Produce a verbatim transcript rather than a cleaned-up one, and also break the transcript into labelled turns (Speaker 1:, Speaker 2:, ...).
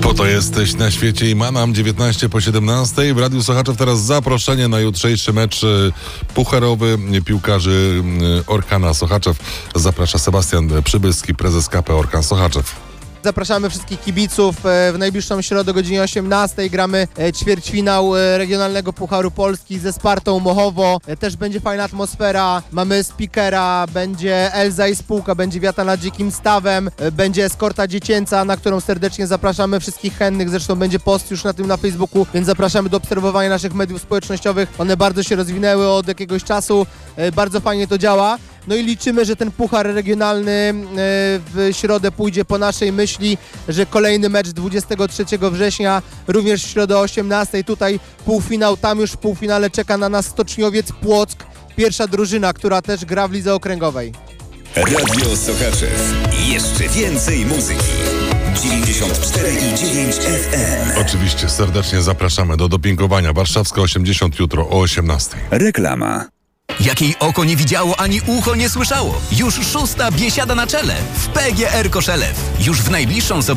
Speaker 1: Po to jesteś na świecie i ma nam dziewiętnaście po siedemnastej. W Radiu Sochaczew teraz zaproszenie na jutrzejszy mecz pucharowy piłkarzy Orkana Sochaczew. Zaprasza Sebastian Przybylski, prezes K P Orkan Sochaczew.
Speaker 2: Zapraszamy wszystkich kibiców. W najbliższą środę o godzinie osiemnastej gramy ćwierćfinał Regionalnego Pucharu Polski ze Spartą Mochowo. Też będzie fajna atmosfera. Mamy speakera, będzie Elza i spółka, będzie wiata nad dzikim stawem, będzie eskorta dziecięca, na którą serdecznie zapraszamy wszystkich chętnych. Zresztą będzie post już na tym na Facebooku, więc zapraszamy do obserwowania naszych mediów społecznościowych. One bardzo się rozwinęły od jakiegoś czasu. Bardzo fajnie to działa. No i liczymy, że ten puchar regionalny w środę pójdzie po naszej myśli, że kolejny mecz dwudziestego trzeciego września, również w środę o osiemnastej. Tutaj półfinał, tam już w półfinale czeka na nas Stoczniowiec Płock, pierwsza drużyna, która też gra w lidze okręgowej.
Speaker 3: Radio Sochaczew. Jeszcze więcej muzyki. dziewięćdziesiąt cztery i dziewięć F M.
Speaker 1: Oczywiście serdecznie zapraszamy do dopingowania. Warszawska osiemdziesiąt jutro o osiemnastej.
Speaker 3: Reklama.
Speaker 4: Jakiej oko nie widziało, ani ucho nie słyszało. Już szósta biesiada na czele w P G R Koszelew. Już w najbliższą sobotę